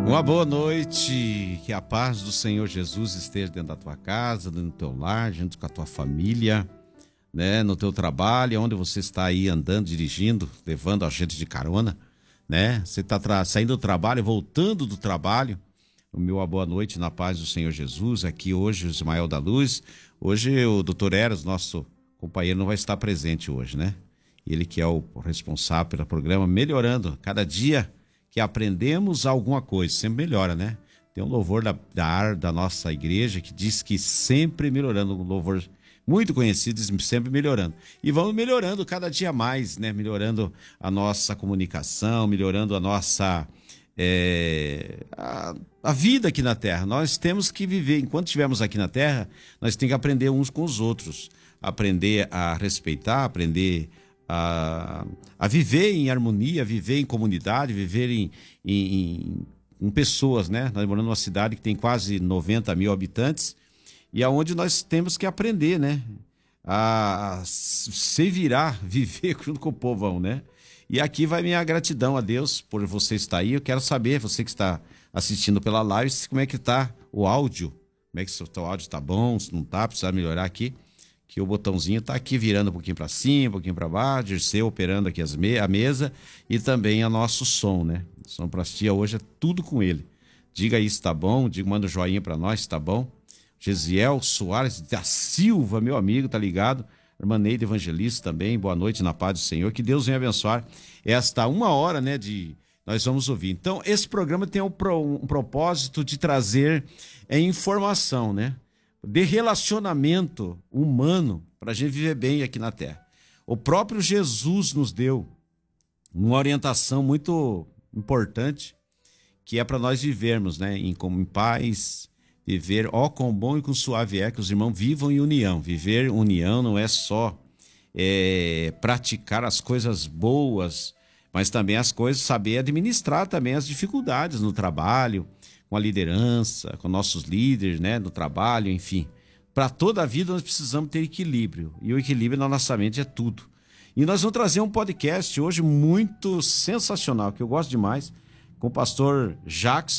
Uma boa noite, que a paz do Senhor Jesus esteja dentro da tua casa, no teu lar, junto com a tua família, né, no teu trabalho, onde você está aí andando, dirigindo, levando a gente de carona, né? Você está saindo do trabalho, voltando do trabalho. O meu boa noite na paz do Senhor Jesus. Aqui hoje o Ismael da Luz. Hoje o doutor Eros, nosso companheiro, não vai estar presente hoje, né? Ele que é o responsável pelo programa Melhorando. Cada dia que aprendemos alguma coisa, sempre melhora, né? Tem um louvor da nossa igreja que diz que sempre melhorando, um louvor muito conhecido, sempre melhorando. E vamos melhorando cada dia mais, né? Melhorando a nossa comunicação, melhorando a nossa... a vida aqui na Terra. Nós temos que viver, enquanto estivermos aqui na Terra, nós temos que aprender uns com os outros. Aprender a respeitar, aprender a viver em harmonia, viver em comunidade, viver em pessoas, né? Nós moramos numa cidade que tem quase 90 mil habitantes e aonde nós temos que aprender, né? A se virar, viver junto com o povão, né? E aqui vai minha gratidão a Deus por você estar aí. Eu quero saber, você que está assistindo pela live, como é que está o áudio. Como é que o seu áudio está bom, se não está, precisa melhorar aqui. Que o botãozinho está aqui virando um pouquinho para cima, um pouquinho para baixo, Dirceu operando aqui a mesa e também o nosso som, né? Sonoplastia hoje é tudo com ele. Diga aí se tá bom, manda um joinha para nós se tá bom. Gesiel Soares da Silva, meu amigo, tá ligado? Irmã Neide Evangelista também, boa noite na paz do Senhor, que Deus venha abençoar esta uma hora, né, nós vamos ouvir. Então, esse programa tem um propósito de trazer informação, né, de relacionamento humano para a gente viver bem aqui na Terra. O próprio Jesus nos deu uma orientação muito importante, que é para nós vivermos, né, em paz, viver, quão bom e quão suave é que os irmãos vivam em união. Viver união não é só praticar as coisas boas, mas também as coisas, saber administrar também as dificuldades no trabalho, com a liderança, com nossos líderes, né, no trabalho, enfim. Para toda a vida nós precisamos ter equilíbrio, e o equilíbrio na nossa mente é tudo. E nós vamos trazer um podcast hoje muito sensacional, que eu gosto demais, com o pastor Jackson